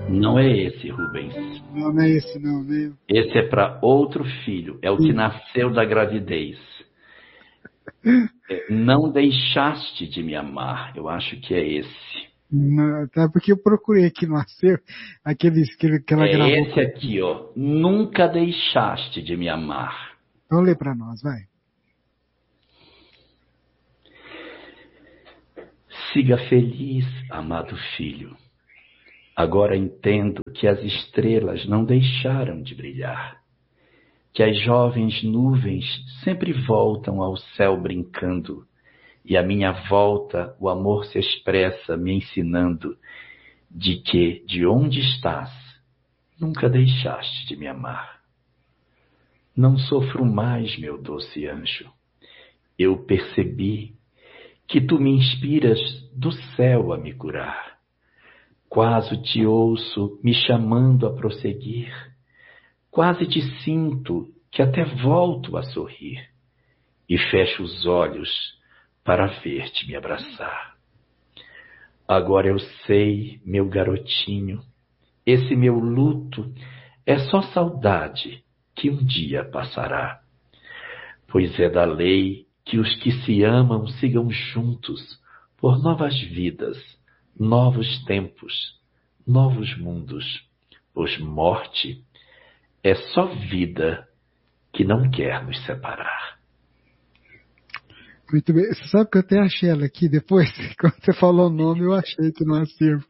Não é esse, Rubens. Não, não é esse não, né? Esse é para outro filho. É o que nasceu da gravidez. Não deixaste de me amar. Eu acho que é esse. Não, tá, porque eu procurei aqui no acervo, aqueles que ela gravou. É esse aqui, ó. Nunca deixaste de me amar. Então lê para nós, vai. Siga feliz, amado filho. Agora entendo que as estrelas não deixaram de brilhar, que as jovens nuvens sempre voltam ao céu brincando, e à minha volta o amor se expressa me ensinando de que, de onde estás, nunca deixaste de me amar. Não sofro mais, meu doce anjo. Eu percebi que tu me inspiras do céu a me curar. Quase te ouço me chamando a prosseguir. Quase te sinto que até volto a sorrir. E fecho os olhos para ver-te me abraçar. Agora eu sei, meu garotinho, esse meu luto é só saudade que um dia passará. Pois é da lei que os que se amam sigam juntos por novas vidas, novos tempos, novos mundos, pois morte é só vida que não quer nos separar. Muito bem. Você sabe que eu até achei ela aqui depois, quando você falou o nome, eu achei aqui no acervo.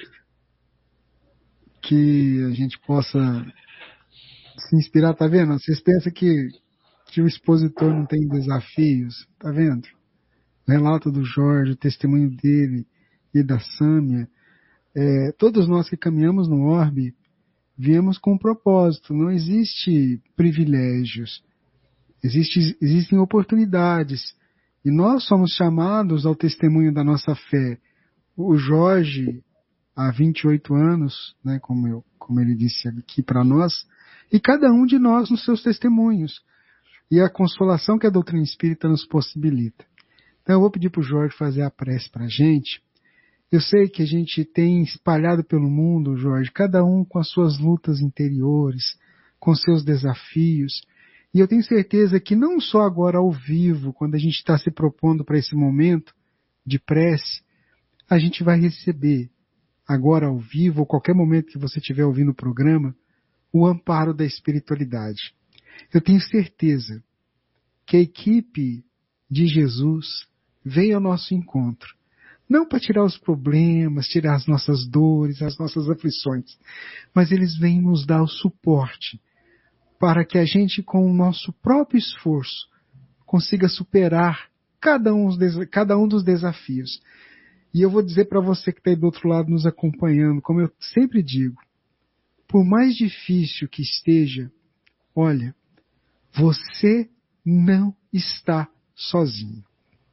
Que a gente possa se inspirar, tá vendo? Vocês pensam que o expositor não tem desafios, tá vendo? O relato do Jorge, o testemunho dele e da Sâmia, todos nós que caminhamos no orbe, viemos com um propósito, não existe privilégios, existem oportunidades, e nós somos chamados ao testemunho da nossa fé. O Jorge, há 28 anos, né, como ele disse aqui para nós, e cada um de nós nos seus testemunhos, e a consolação que a doutrina espírita nos possibilita. Então eu vou pedir para o Jorge fazer a prece para a gente. Eu sei que a gente tem espalhado pelo mundo, Jorge, cada um com as suas lutas interiores, com seus desafios, e eu tenho certeza que não só agora ao vivo, quando a gente está se propondo para esse momento de prece, a gente vai receber, agora ao vivo, ou qualquer momento que você estiver ouvindo o programa, o amparo da espiritualidade. Eu tenho certeza que a equipe de Jesus veio ao nosso encontro, não para tirar os problemas, tirar as nossas dores, as nossas aflições, mas eles vêm nos dar o suporte para que a gente, com o nosso próprio esforço, consiga superar cada um dos desafios. E eu vou dizer para você que está aí do outro lado nos acompanhando, como eu sempre digo, por mais difícil que esteja, olha, você não está sozinho.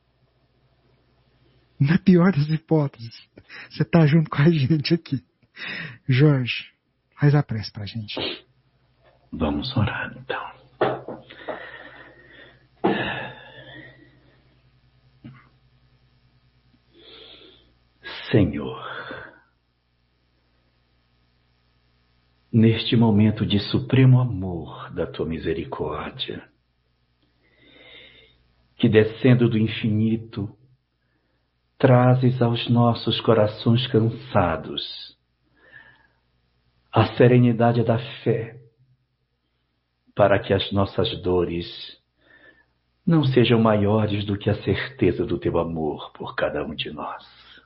Na pior das hipóteses, você está junto com a gente aqui. Jorge, faz a prece para a gente. Vamos orar, então. Senhor, neste momento de supremo amor da Tua misericórdia, que descendo do infinito, trazes aos nossos corações cansados a serenidade da fé, para que as nossas dores não sejam maiores do que a certeza do Teu amor por cada um de nós.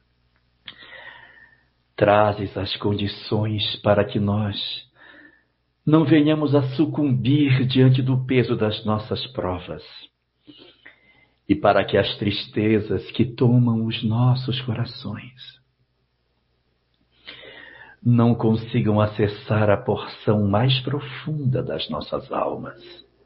Trazes as condições para que nós não venhamos a sucumbir diante do peso das nossas provas, e para que as tristezas que tomam os nossos corações não consigam acessar a porção mais profunda das nossas almas,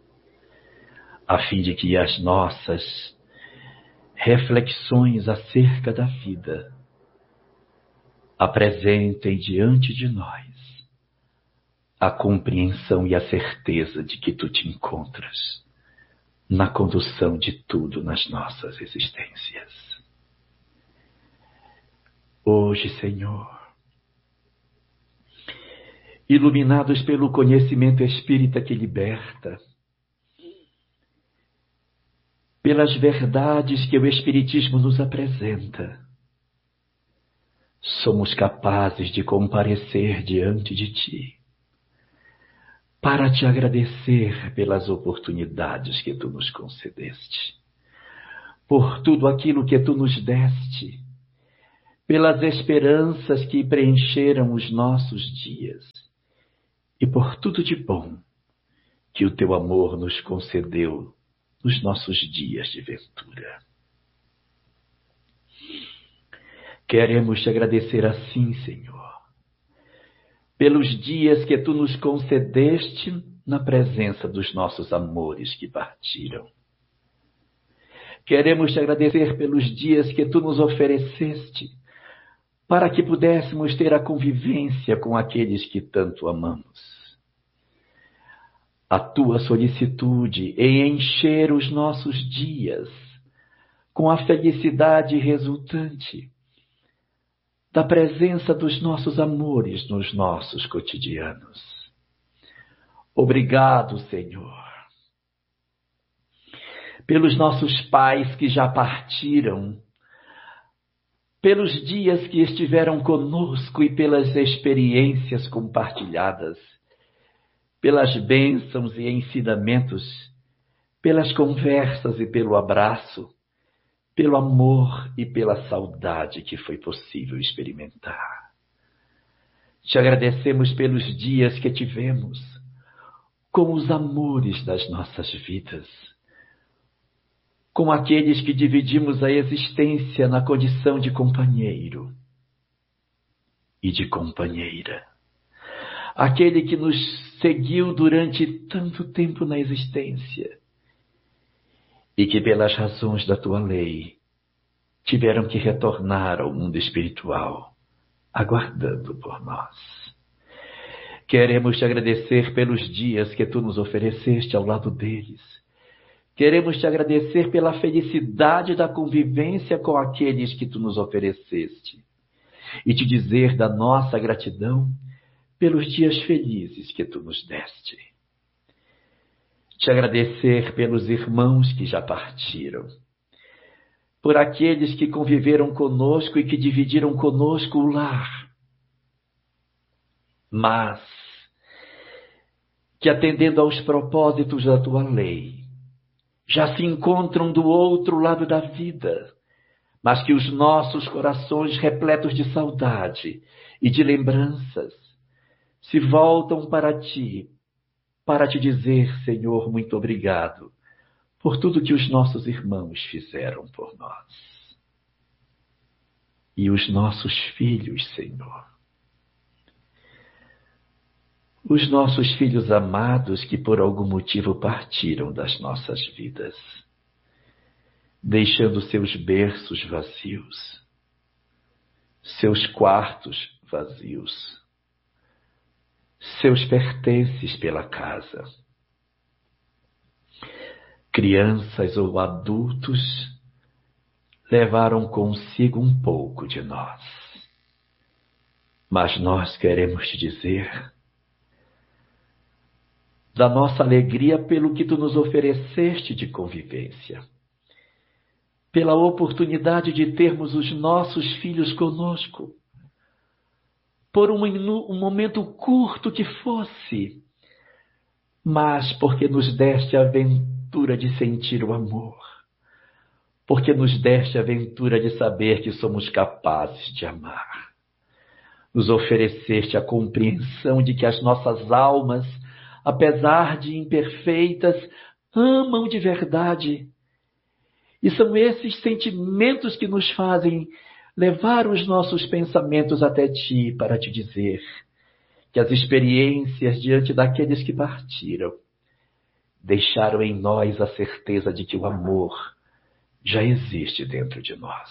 a fim de que as nossas reflexões acerca da vida apresentem diante de nós a compreensão e a certeza de que Tu te encontras na condução de tudo nas nossas existências. Hoje, Senhor, iluminados pelo conhecimento espírita que liberta, pelas verdades que o Espiritismo nos apresenta, somos capazes de comparecer diante de Ti, para Te agradecer pelas oportunidades que Tu nos concedeste, por tudo aquilo que Tu nos deste, pelas esperanças que preencheram os nossos dias e por tudo de bom que o Teu amor nos concedeu nos nossos dias de ventura. Queremos Te agradecer assim, Senhor, pelos dias que Tu nos concedeste na presença dos nossos amores que partiram. Queremos Te agradecer pelos dias que Tu nos ofereceste para que pudéssemos ter a convivência com aqueles que tanto amamos. A Tua solicitude em encher os nossos dias com a felicidade resultante da presença dos nossos amores nos nossos cotidianos. Obrigado, Senhor, pelos nossos pais que já partiram, pelos dias que estiveram conosco e pelas experiências compartilhadas, pelas bênçãos e ensinamentos, pelas conversas e pelo abraço, pelo amor e pela saudade que foi possível experimentar. Te agradecemos pelos dias que tivemos com os amores das nossas vidas, com aqueles que dividimos a existência na condição de companheiro e de companheira. Aquele que nos seguiu durante tanto tempo na existência e que, pelas razões da Tua lei, tiveram que retornar ao mundo espiritual, aguardando por nós. Queremos Te agradecer pelos dias que Tu nos ofereceste ao lado deles. Queremos Te agradecer pela felicidade da convivência com aqueles que Tu nos ofereceste e Te dizer da nossa gratidão pelos dias felizes que Tu nos deste. Te agradecer pelos irmãos que já partiram, por aqueles que conviveram conosco e que dividiram conosco o lar, mas que, atendendo aos propósitos da Tua lei, já se encontram do outro lado da vida, mas que os nossos corações, repletos de saudade e de lembranças, se voltam para Ti, para Te dizer, Senhor, muito obrigado por tudo que os nossos irmãos fizeram por nós. E os nossos filhos, Senhor. Os nossos filhos amados que por algum motivo partiram das nossas vidas, deixando seus berços vazios, seus quartos vazios, seus pertences pela casa. Crianças ou adultos levaram consigo um pouco de nós. Mas nós queremos Te dizer da nossa alegria pelo que Tu nos ofereceste de convivência, pela oportunidade de termos os nossos filhos conosco, por um momento curto que fosse, mas porque nos deste a aventura de sentir o amor, porque nos deste a aventura de saber que somos capazes de amar. Nos ofereceste a compreensão de que as nossas almas, apesar de imperfeitas, amam de verdade. E são esses sentimentos que nos fazem levar os nossos pensamentos até Ti para Te dizer que as experiências diante daqueles que partiram deixaram em nós a certeza de que o amor já existe dentro de nós.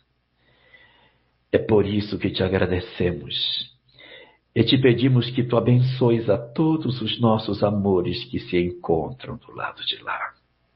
É por isso que Te agradecemos e Te pedimos que Tu abençoes a todos os nossos amores que se encontram do lado de lá.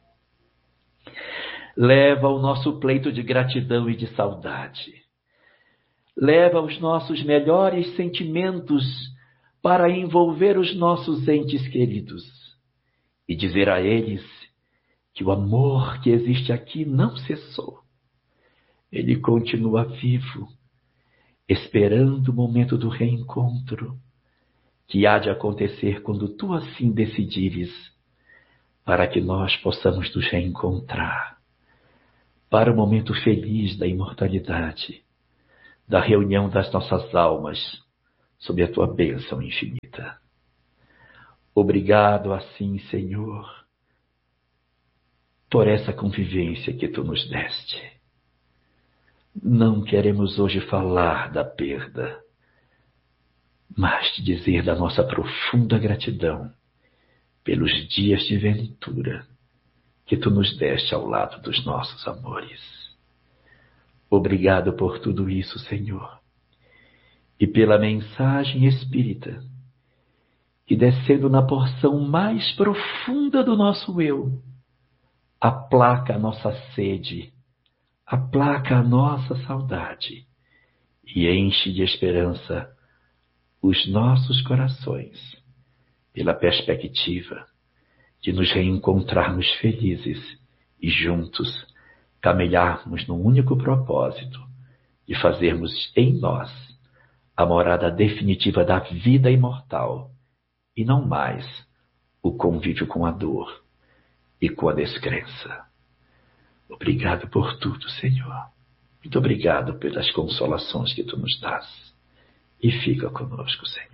Leva o nosso pleito de gratidão e de saudade. Leva os nossos melhores sentimentos para envolver os nossos entes queridos e dizer a eles que o amor que existe aqui não cessou. Ele continua vivo, esperando o momento do reencontro, que há de acontecer quando tu assim decidires, para que nós possamos nos reencontrar, para o momento feliz da imortalidade, da reunião das nossas almas, sob a tua bênção infinita. Obrigado assim, Senhor, por essa convivência que tu nos deste. Não queremos hoje falar da perda, mas te dizer da nossa profunda gratidão pelos dias de ventura que tu nos deste ao lado dos nossos amores. Obrigado por tudo isso, Senhor, e pela mensagem espírita, que descendo na porção mais profunda do nosso eu, aplaca a nossa sede, aplaca a nossa saudade e enche de esperança os nossos corações, pela perspectiva de nos reencontrarmos felizes e juntos caminharmos no único propósito de fazermos em nós a morada definitiva da vida imortal e não mais o convívio com a dor e com a descrença. Obrigado por tudo, Senhor. Muito obrigado pelas consolações que tu nos dás. E fica conosco, Senhor.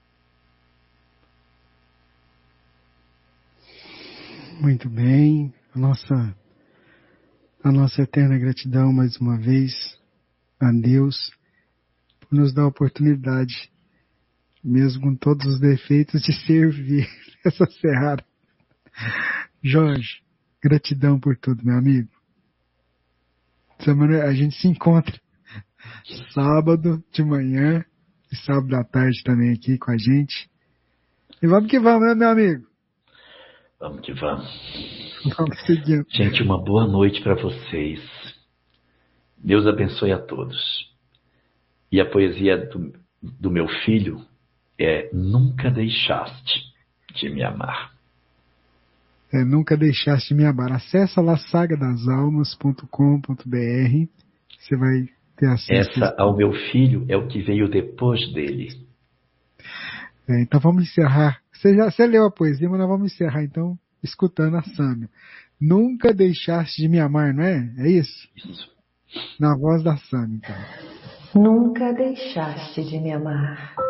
Muito bem. A nossa eterna gratidão mais uma vez a Deus por nos dar a oportunidade, mesmo com todos os defeitos, de servir essa serrada. Jorge, gratidão por tudo, meu amigo. Semana a gente se encontra sábado de manhã e sábado à tarde também aqui com a gente. E vamos que vamos, né, meu amigo? Vamos que vamos. Vamos seguindo. Gente, uma boa noite para vocês. Deus abençoe a todos. E a poesia do meu filho é Nunca Deixaste de Me Amar. Nunca Deixaste de Me Amar. Acessa lá sagadasalmas.com.br. Você vai ter acesso. Essa ao meu filho é o que veio depois dele. Então vamos encerrar. Você leu a poesia, mas nós vamos encerrar então escutando a Sâmia. Nunca Deixaste de Me Amar, não é? É isso? Isso. Na voz da Sâmia, então. Nunca deixaste de me amar.